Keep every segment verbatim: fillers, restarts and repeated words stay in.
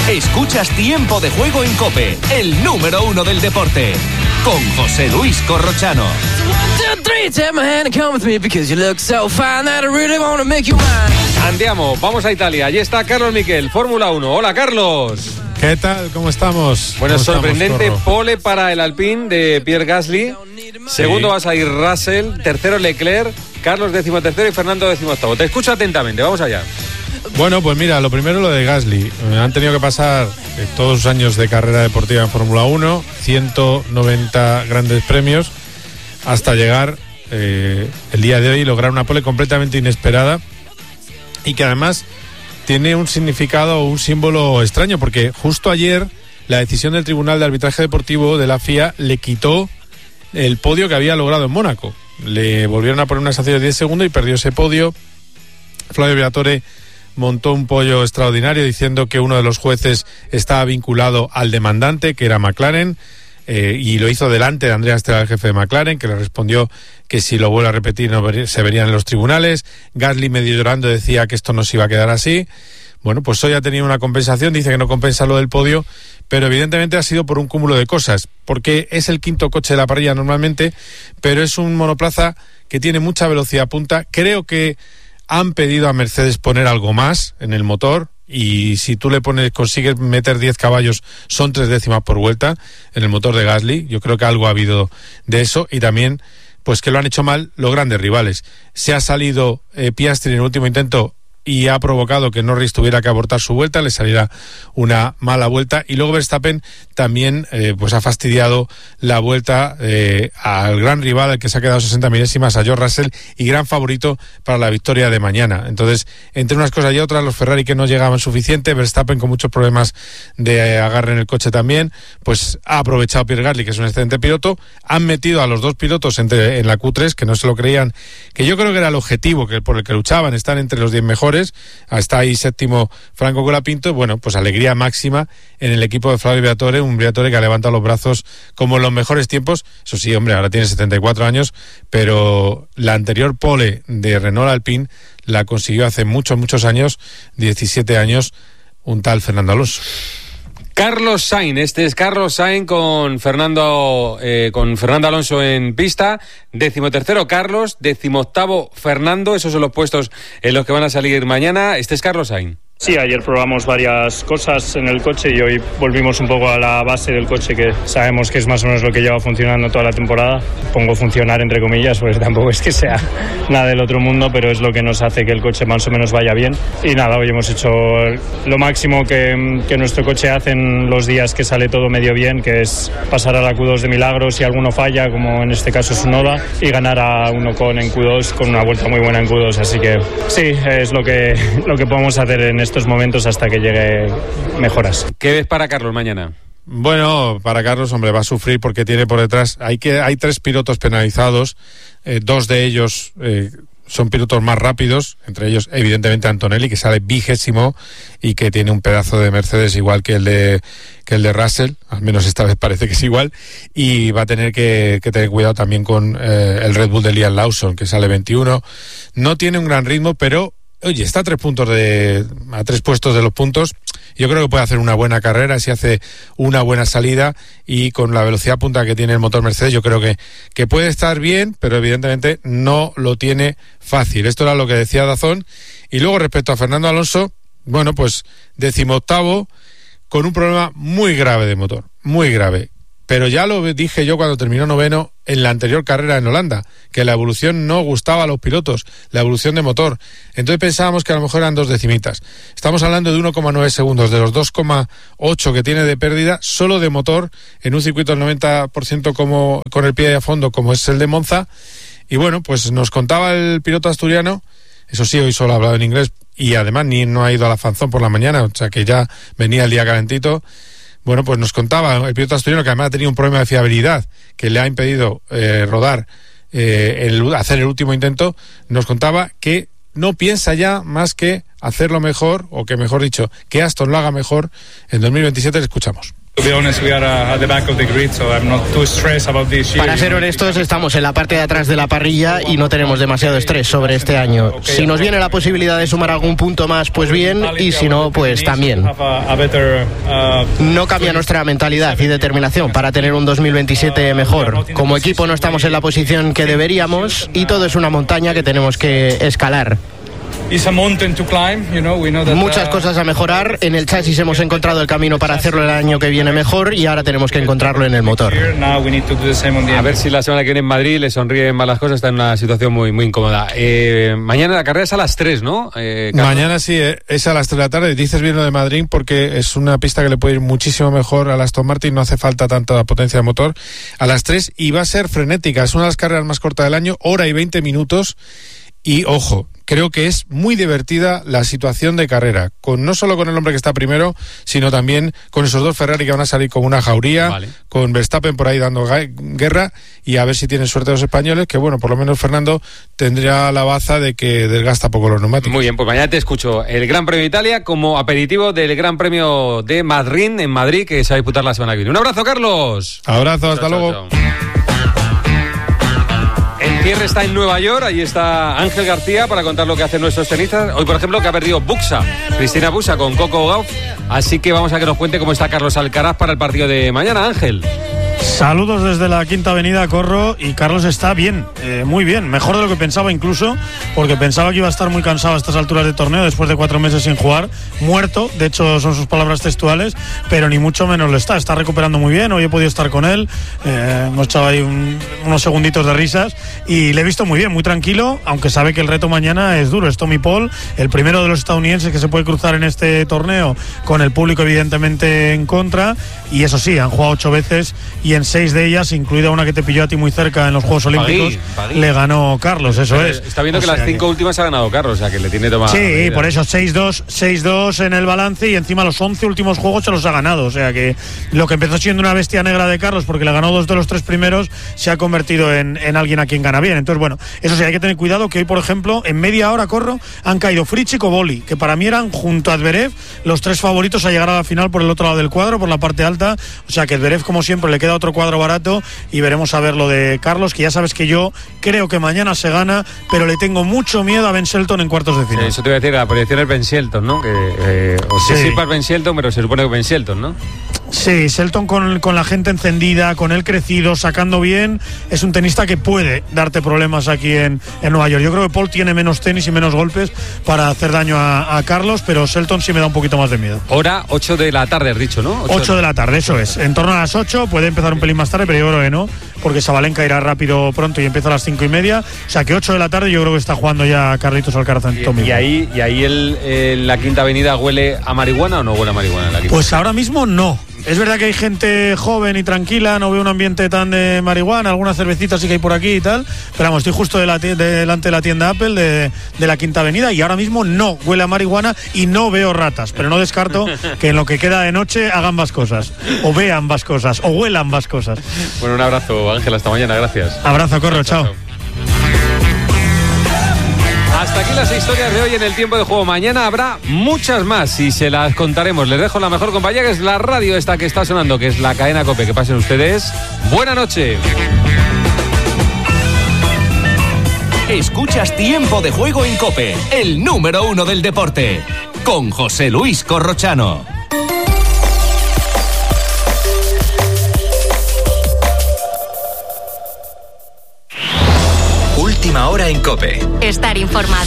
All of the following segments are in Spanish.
Escuchas Tiempo de Juego en COPE, el número uno del deporte, con José Luis Corrochano. Andiamo, vamos a Italia. Allí está Carlos Miquel, Fórmula uno. Hola, Carlos. ¿Qué tal? ¿Cómo estamos? Bueno, ¿Cómo sorprendente estamos, pole para el Alpine de Pierre Gasly. Segundo va a salir Russell, tercero Leclerc, Carlos décimo tercero y Fernando décimo octavo. Te escucho atentamente, vamos allá. Bueno, pues mira, lo primero lo de Gasly. Eh, han tenido que pasar eh, todos sus años de carrera deportiva en Fórmula uno, ciento noventa grandes premios, hasta llegar eh, el día de hoy y lograr una pole completamente inesperada y que además tiene un significado o un símbolo extraño, porque justo ayer la decisión del Tribunal de Arbitraje Deportivo de la F I A le quitó el podio que había logrado en Mónaco. Le volvieron a poner una sanción de diez segundos y perdió ese podio. Flavio Briatore montó un pollo extraordinario diciendo que uno de los jueces estaba vinculado al demandante, que era McLaren, eh, y lo hizo delante de Andrea Stella, el jefe de McLaren, que le respondió que si lo vuelve a repetir no ver, se verían en los tribunales. Gasly, medio llorando, decía que esto no se iba a quedar así. Bueno, pues hoy ha tenido una compensación, dice que no compensa lo del podio, pero evidentemente ha sido por un cúmulo de cosas, porque es el quinto coche de la parrilla normalmente, pero es un monoplaza que tiene mucha velocidad punta. Creo que han pedido a Mercedes poner algo más en el motor, y si tú le pones, consigues meter diez caballos, son tres décimas por vuelta en el motor de Gasly. Yo creo que algo ha habido de eso, y también pues que lo han hecho mal los grandes rivales. Se ha salido eh, Piastri en el último intento y ha provocado que Norris tuviera que abortar su vuelta, le saliera una mala vuelta, y luego Verstappen también eh, pues ha fastidiado la vuelta eh, al gran rival, al que se ha quedado sesenta milésimas, a George Russell, y gran favorito para la victoria de mañana. Entonces, entre unas cosas y otras, los Ferrari que no llegaban suficiente, Verstappen con muchos problemas de agarre en el coche también, pues ha aprovechado Pierre Gasly, que es un excelente piloto. Han metido a los dos pilotos entre, en la Q tres, que no se lo creían, que yo creo que era el objetivo que por el que luchaban, están entre los diez mejores. Hasta ahí séptimo Franco Colapinto. Bueno, pues alegría máxima en el equipo de Flavio Briatore, un Briatore que ha levantado los brazos como en los mejores tiempos. Eso sí, hombre, ahora tiene setenta y cuatro años, pero la anterior pole de Renault Alpine la consiguió hace muchos, muchos años, diecisiete años, un tal Fernando Alonso. Carlos Sainz, este es Carlos Sainz con Fernando eh, con Fernando Alonso en pista, décimo tercero Carlos, décimo octavo Fernando, esos son los puestos en los que van a salir mañana. Este es Carlos Sainz. Sí, ayer probamos varias cosas en el coche y hoy volvimos un poco a la base del coche, que sabemos que es más o menos lo que lleva funcionando toda la temporada. Pongo funcionar entre comillas, porque tampoco es que sea nada del otro mundo, pero es lo que nos hace que el coche más o menos vaya bien. Y nada, hoy hemos hecho lo máximo que, que nuestro coche hace en los días que sale todo medio bien, que es pasar a la Q dos de milagro si alguno falla, como en este caso Tsunoda, y ganar a un Ocon en Q dos con una vuelta muy buena en Q dos. Así que sí, es lo que, lo que podemos hacer en este estos momentos hasta que llegue mejoras. ¿Qué ves para Carlos mañana? Bueno, para Carlos, hombre, va a sufrir porque tiene por detrás, hay que hay tres pilotos penalizados, eh, dos de ellos eh, son pilotos más rápidos, entre ellos evidentemente Antonelli, que sale vigésimo y que tiene un pedazo de Mercedes igual que el de que el de Russell, al menos esta vez parece que es igual, y va a tener que, que tener cuidado también con eh, el Red Bull de Liam Lawson, que sale veintiuno. No tiene un gran ritmo, pero oye, está a tres puntos de, a tres puestos de los puntos. Yo creo que puede hacer una buena carrera si hace una buena salida, y con la velocidad punta que tiene el motor Mercedes, yo creo que, que puede estar bien, pero evidentemente no lo tiene fácil. Esto era lo que decía Dazón. Y luego respecto a Fernando Alonso, bueno, pues decimoctavo, con un problema muy grave de motor, muy grave. Pero ya lo dije yo cuando terminó noveno en la anterior carrera en Holanda, que la evolución no gustaba a los pilotos, la evolución de motor. Entonces pensábamos que a lo mejor eran dos decimitas. Estamos hablando de uno coma nueve segundos, de los dos coma ocho que tiene de pérdida solo de motor en un circuito del noventa por ciento como, con el pie a fondo, como es el de Monza. Y bueno, pues nos contaba el piloto asturiano, eso sí, hoy solo ha hablado en inglés y además ni no ha ido a la fanzón por la mañana, o sea que ya venía el día calentito. Bueno, pues nos contaba el piloto asturiano, que además ha tenido un problema de fiabilidad que le ha impedido eh, rodar, eh, el, hacer el último intento. Nos contaba que no piensa ya más que hacerlo mejor, o que mejor dicho, que Aston lo haga mejor en dos mil veintisiete. Le escuchamos. Para ser honestos, estamos en la parte de atrás de la parrilla y no tenemos demasiado estrés sobre este año. Si nos viene la posibilidad de sumar algún punto más, pues bien, y si no, pues también. No cambia nuestra mentalidad y determinación para tener un dos mil veintisiete mejor. Como equipo no estamos en la posición que deberíamos y todo es una montaña que tenemos que escalar. Muchas cosas a mejorar. En el chasis hemos encontrado el camino para hacerlo el año que viene mejor y ahora tenemos que encontrarlo en el motor. A ver si la semana que viene en Madrid le sonríen más las cosas. Está en una situación muy, muy incómoda. Eh, mañana la carrera es a las tres, ¿no? Eh, mañana sí, eh, es a las tres de la tarde. Dices bien lo de Madrid porque es una pista que le puede ir muchísimo mejor a la Aston Martin. No hace falta tanta potencia de motor. A las tres y va a ser frenética. Es una de las carreras más cortas del año. Hora y veinte minutos. Y ojo, creo que es muy divertida la situación de carrera, con no solo con el hombre que está primero, sino también con esos dos Ferrari que van a salir como una jauría, vale. Con Verstappen por ahí dando guerra, y a ver si tienen suerte los españoles, que bueno, por lo menos Fernando tendría la baza de que desgasta poco los neumáticos. Muy bien, pues mañana te escucho. El Gran Premio de Italia como aperitivo del Gran Premio de Madrid, en Madrid, que se va a disputar la semana que viene. Un abrazo, Carlos. Abrazo, hasta chao, luego. Chao, chao. El cierre está en Nueva York, ahí está Ángel García para contar lo que hacen nuestros tenistas. Hoy, por ejemplo, que ha perdido Buxa, Cristina Buxa con Coco Gauff. Así que vamos a que nos cuente cómo está Carlos Alcaraz para el partido de mañana, Ángel. Saludos desde la Quinta Avenida, Corro, y Carlos está bien, eh, muy bien, mejor de lo que pensaba incluso, porque pensaba que iba a estar muy cansado a estas alturas de torneo después de cuatro meses sin jugar, muerto, de hecho son sus palabras textuales, pero ni mucho menos lo está, está recuperando muy bien. Hoy he podido estar con él, eh, hemos echado ahí un, unos segunditos de risas y le he visto muy bien, muy tranquilo, aunque sabe que el reto mañana es duro. Es Tommy Paul, el primero de los estadounidenses que se puede cruzar en este torneo, con el público evidentemente en contra, y eso sí, han jugado ocho veces y en seis de ellas, incluida una que te pilló a ti muy cerca en los Juegos Olímpicos, Pagui, Pagui. le ganó Carlos, eso Pero es. Está viendo o que las cinco que... últimas ha ganado Carlos, o sea que le tiene tomado. Sí, medida. Por eso seis dos, seis dos en el balance y encima los once últimos juegos se los ha ganado, o sea que lo que empezó siendo una bestia negra de Carlos porque le ganó dos de los tres primeros, se ha convertido en, en alguien a quien gana bien. Entonces, bueno, eso sí, hay que tener cuidado que hoy, por ejemplo, en media hora, Corro, han caído Fritz y Koboli, que para mí eran, junto a Zverev, los tres favoritos a llegar a la final por el otro lado del cuadro, por la parte alta, o sea que Zverev, como siempre, le queda otro cuadro barato y veremos a ver lo de Carlos, que ya sabes que yo creo que mañana se gana, pero le tengo mucho miedo a Ben Shelton en cuartos de final. Sí, eso te voy a decir, la proyección es Ben Shelton, ¿no? Que, eh, o sea, sí, sí para Ben Shelton, pero se supone que Ben Shelton, ¿no? Sí, Shelton con, con la gente encendida, con él crecido, sacando bien, es un tenista que puede darte problemas aquí en, en Nueva York. Yo creo que Paul tiene menos tenis y menos golpes para hacer daño a, a Carlos, pero Shelton sí me da un poquito más de miedo. Hora ocho de la tarde, has dicho, ¿no? ocho de la tarde, eso es. En torno a las ocho, puede empezar un pelín más tarde, pero yo creo que no, porque Sabalenka irá rápido pronto y empieza a las cinco y media. O sea que ocho de la tarde yo creo que está jugando ya Carlitos Alcaraz en Tommy. ¿Y, y ahí, y ahí el, el, la Quinta Avenida huele a marihuana o no huele a marihuana? La pues ahora mismo no. Es verdad que hay gente joven y tranquila, no veo un ambiente tan de marihuana, algunas cervecitas sí que hay por aquí y tal, pero vamos, estoy justo de la de, delante de la tienda Apple de, de la Quinta Avenida y ahora mismo no huele a marihuana y no veo ratas, pero no descarto que en lo que queda de noche hagan ambas cosas, o vean ambas cosas, o huelan ambas cosas. Bueno, un abrazo, Ángel, hasta mañana, gracias. Abrazo, Corro, chao. chao. Hasta aquí las historias de hoy en el tiempo de juego. Mañana habrá muchas más y se las contaremos. Les dejo la mejor compañía, que es la radio esta que está sonando, que es la cadena COPE. Que pasen ustedes. Buena noche. Escuchas Tiempo de Juego en COPE, el número uno del deporte, con José Luis Corrochano. Última hora en COPE. Estar informado.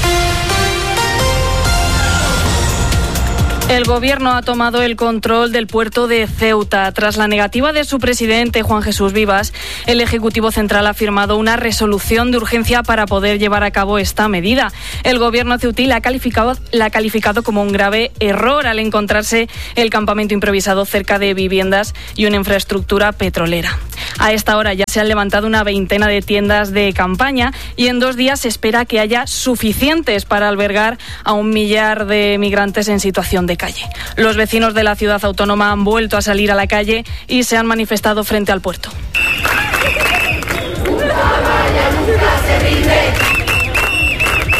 El gobierno ha tomado el control del puerto de Ceuta. Tras la negativa de su presidente, Juan Jesús Vivas, el Ejecutivo Central ha firmado una resolución de urgencia para poder llevar a cabo esta medida. El gobierno ceutí la ha calificado, la ha calificado como un grave error al encontrarse el campamento improvisado cerca de viviendas y una infraestructura petrolera. A esta hora ya se han levantado una veintena de tiendas de campaña y en dos días se espera que haya suficientes para albergar a un millar de migrantes en situación de calle. Los vecinos de la ciudad autónoma han vuelto a salir a la calle y se han manifestado frente al puerto.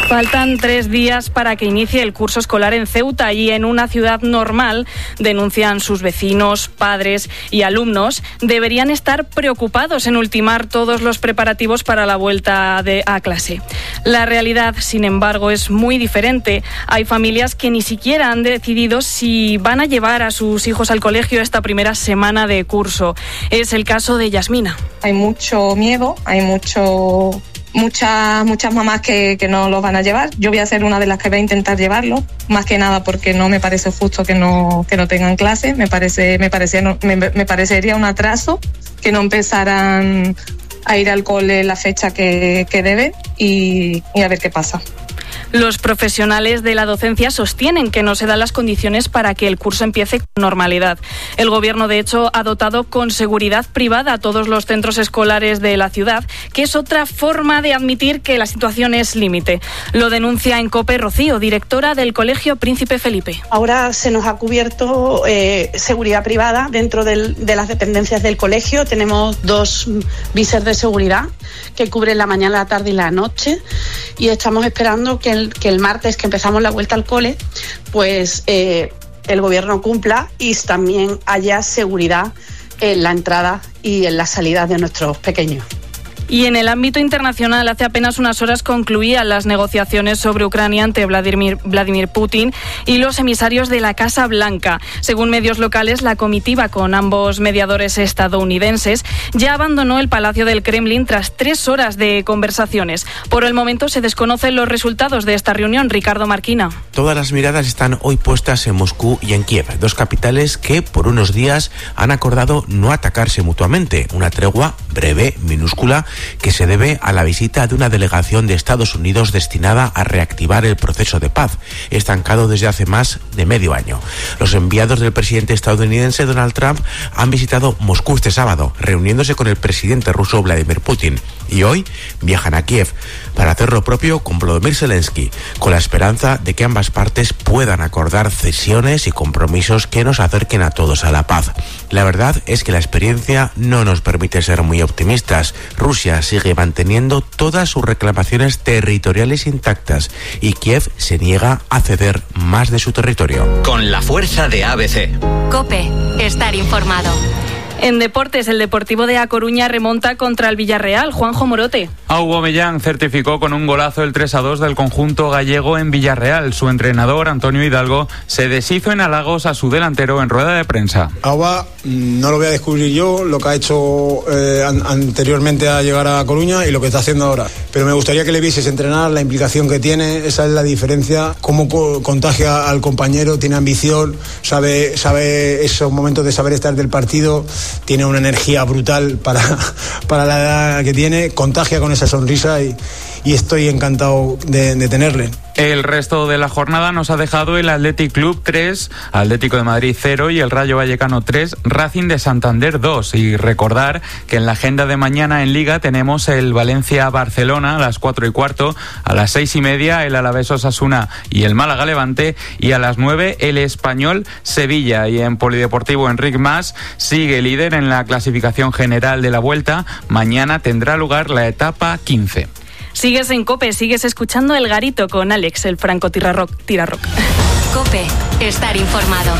Faltan tres días para que inicie el curso escolar en Ceuta y en una ciudad normal, denuncian sus vecinos, padres y alumnos, deberían estar preocupados en ultimar todos los preparativos para la vuelta de, a clase. La realidad, sin embargo, es muy diferente. Hay familias que ni siquiera han decidido si van a llevar a sus hijos al colegio esta primera semana de curso. Es el caso de Yasmina. Hay mucho miedo, hay mucho... Muchas muchas mamás que, que no los van a llevar. Yo voy a ser una de las que va a intentar llevarlo, más que nada porque no me parece justo que no que no tengan clase. Me parece me parecía me, me parecería un atraso que no empezaran a ir al cole la fecha que, que deben y, y a ver qué pasa. Los profesionales de la docencia sostienen que no se dan las condiciones para que el curso empiece con normalidad. El Gobierno, de hecho, ha dotado con seguridad privada a todos los centros escolares de la ciudad, que es otra forma de admitir que la situación es límite. Lo denuncia en COPE Rocío, directora del Colegio Príncipe Felipe. Ahora se nos ha cubierto eh, seguridad privada dentro del, de las dependencias del colegio. Tenemos dos visers de seguridad que cubren la mañana, la tarde y la noche, y estamos esperando que el, que el martes, que empezamos la vuelta al cole, pues eh, el Gobierno cumpla y también haya seguridad en la entrada y en la salida de nuestros pequeños. Y en el ámbito internacional, hace apenas unas horas concluían las negociaciones sobre Ucrania ante Vladimir, Vladimir Putin y los emisarios de la Casa Blanca. Según medios locales, la comitiva con ambos mediadores estadounidenses ya abandonó el Palacio del Kremlin tras tres horas de conversaciones. Por el momento se desconocen los resultados de esta reunión. Ricardo Marquina. Todas las miradas están hoy puestas en Moscú y en Kiev, dos capitales que por unos días han acordado no atacarse mutuamente. Una tregua breve, minúscula, que se debe a la visita de una delegación de Estados Unidos destinada a reactivar el proceso de paz, estancado desde hace más de medio año. Los enviados del presidente estadounidense Donald Trump han visitado Moscú este sábado, reuniéndose con el presidente ruso Vladimir Putin, y hoy viajan a Kiev para hacer lo propio con Volodymyr Zelensky, con la esperanza de que ambas partes puedan acordar cesiones y compromisos que nos acerquen a todos a la paz. La verdad es que la experiencia no nos permite ser muy optimistas. Rusia sigue manteniendo todas sus reclamaciones territoriales intactas y Kiev se niega a ceder más de su territorio. Con la fuerza de A B C. COPE, estar informado. En deportes, el Deportivo de A Coruña remonta contra el Villarreal. Juanjo Morote. Aubameyang certificó con un golazo el tres a dos del conjunto gallego en Villarreal. Su entrenador, Antonio Hidalgo, se deshizo en halagos a su delantero en rueda de prensa. Auba, no lo voy a descubrir yo, lo que ha hecho eh, an- anteriormente a llegar a Coruña y lo que está haciendo ahora. Pero me gustaría que le vieses entrenar, la implicación que tiene, esa es la diferencia, cómo co- contagia al compañero, tiene ambición, sabe, sabe esos momentos de saber estar del partido. Tiene una energía brutal para, para la edad que tiene, contagia con esa sonrisa y, y estoy encantado de, de tenerle. El resto de la jornada nos ha dejado el Athletic Club tres, Atlético de Madrid cero y el Rayo Vallecano tres, Racing de Santander dos. Y recordar que en la agenda de mañana en Liga tenemos el Valencia-Barcelona a las cuatro y cuarto, a las seis y media el Alavés-Osasuna y el Málaga-Levante y a las nueve el Español-Sevilla. Y en Polideportivo Enric Mas sigue líder en la clasificación general de la Vuelta. Mañana tendrá lugar la etapa quince. Sigues en COPE, sigues escuchando El Garito con Alex, el Franco Tirarroc. Tirarroc. COPE, estar informado.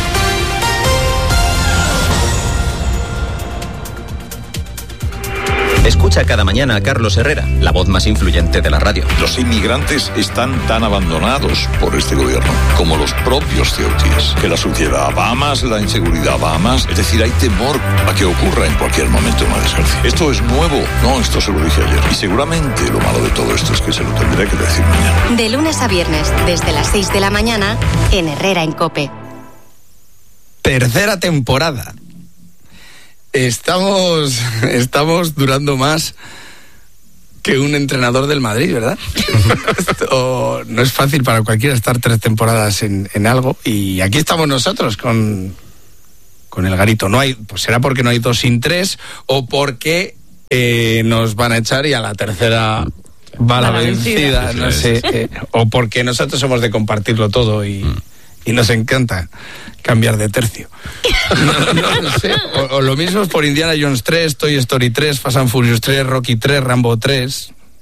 Escucha cada mañana a Carlos Herrera, la voz más influyente de la radio. Los inmigrantes están tan abandonados por este gobierno como los propios ceutíes. Que la suciedad va más, la inseguridad va más. Es decir, hay temor a que ocurra en cualquier momento una desgracia. Esto es nuevo. No, esto se lo dije ayer. Y seguramente lo malo de todo esto es que se lo tendré que decir mañana. De lunes a viernes, desde las seis de la mañana, en Herrera en COPE. Tercera temporada. Estamos, estamos durando más que un entrenador del Madrid, ¿verdad? Esto no es fácil para cualquiera estar tres temporadas en, en algo. Y aquí estamos nosotros con, con el Garito. No hay, pues será porque no hay dos sin tres o porque eh, nos van a echar y a la tercera va la vencida, no sé. Eh, o porque nosotros somos de compartirlo todo y... Mm. Y nos encanta cambiar de tercio. No, no, no sé. O, o lo mismo es por Indiana Jones tres, Toy Story tres, Fast and Furious tres, Rocky tres, Rambo tres.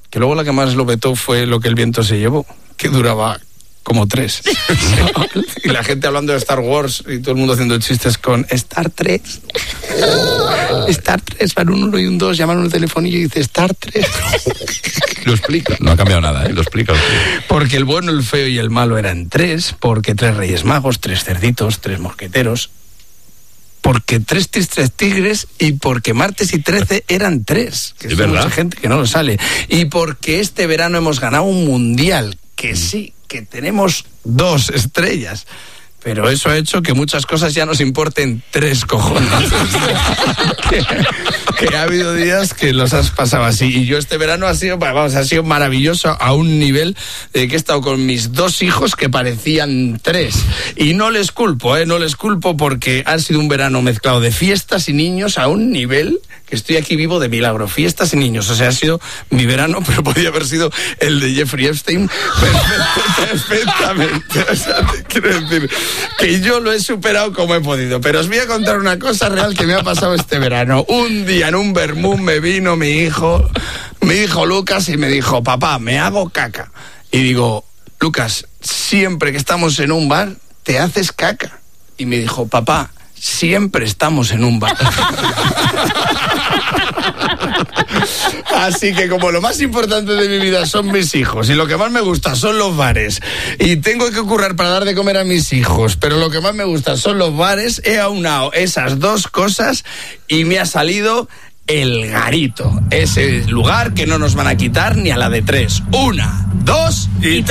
que luego la que más lo vetó fue Lo que el viento se llevó, que duraba como tres. Y la gente hablando de Star Wars y todo el mundo haciendo chistes con Star tres. Star tres, van un uno y un dos, llaman un telefonillo y dice Star tres. Lo explica, no ha cambiado nada, ¿eh? Lo explica, lo explica. Porque el bueno, el feo y el malo eran tres, porque tres reyes magos, tres cerditos, tres mosqueteros, porque tres tis, tres tigres, y porque martes y trece eran tres. Que es verdad. Mucha gente que no lo sale. Y porque este verano hemos ganado un mundial, que sí, que tenemos dos estrellas. Pero eso ha hecho que muchas cosas ya nos importen tres cojones. que, que ha habido días que los has pasado así. Y yo este verano ha sido, vamos, ha sido maravilloso a un nivel de que he estado con mis dos hijos que parecían tres. Y no les culpo, ¿eh? No les culpo porque ha sido un verano mezclado de fiestas y niños a un nivel que estoy aquí vivo de milagro. Fiestas y niños. O sea, ha sido mi verano, pero podía haber sido el de Jeffrey Epstein perfectamente. O sea, te quiero decir que yo lo he superado como he podido. Pero os voy a contar una cosa real que me ha pasado este verano. Un día en un vermú me vino mi hijo, mi hijo Lucas, y me dijo, papá, me hago caca. Y digo, Lucas, siempre que estamos en un bar, te haces caca. Y me dijo, papá, siempre estamos en un bar. Así que como lo más importante de mi vida son mis hijos y lo que más me gusta son los bares y tengo que currar para dar de comer a mis hijos, pero lo que más me gusta son los bares, he aunado esas dos cosas y me ha salido El Garito, ese lugar que no nos van a quitar ni a la de tres. Una, dos y tres.